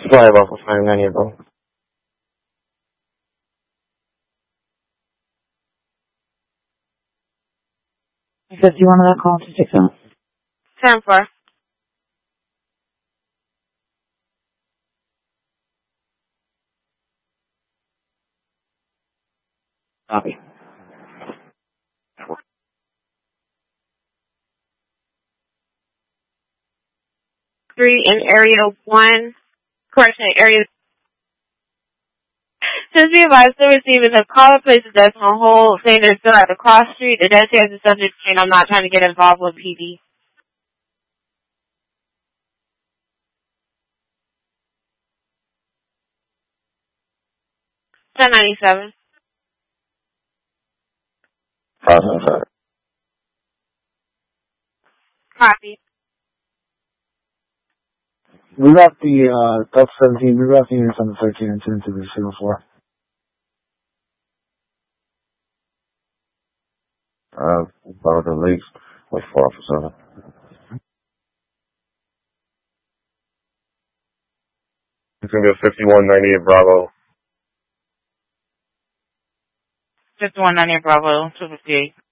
Sorry about the 590 bro. 51 of that call to 6 out. 10-4. Copy. 3 in area 1. Correction, area. Since we advised the receiver to call a place that's on hold, saying they're still at the cross street, the desk has the subject saying I'm not trying to get involved with PD. $10.97. 575. Copy. We left the Delta 17, we left the units on the 13 and sent it to the 04. About at least like 4 for 7. It's gonna be a 5198 Bravo. 5198 Bravo, 258.